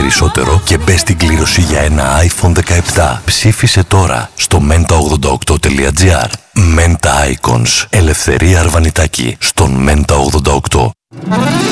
περισσότερο και μπες στην κλήρωση για ένα iPhone 17. Ψήφισε τώρα στο menta88.gr. Menta Icons. Ελευθερία Αρβανιτάκη στον Menta 88.